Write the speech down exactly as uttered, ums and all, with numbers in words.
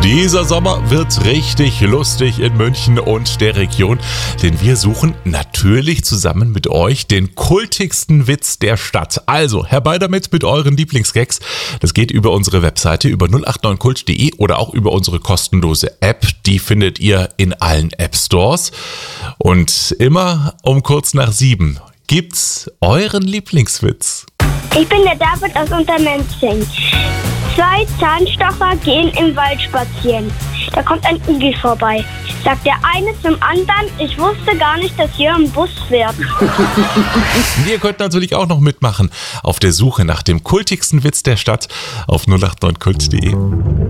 Dieser Sommer wird richtig lustig in München und der Region, denn wir suchen natürlich zusammen mit euch den kultigsten Witz der Stadt. Also herbei damit mit euren Lieblingsgags. Das geht über unsere Webseite über null acht neun kult punkt de oder auch über unsere kostenlose App. Die findet ihr in allen App Stores. Und immer um kurz nach sieben gibt's euren Lieblingswitz. Ich bin der David aus Untermenzing. Zwei Zahnstocher gehen im Wald spazieren. Da kommt ein Igel vorbei. Sagt der eine zum anderen, ich wusste gar nicht, dass hier ein Bus fährt. Ihr könnt natürlich auch noch mitmachen auf der Suche nach dem kultigsten Witz der Stadt auf null acht neun kult punkt de.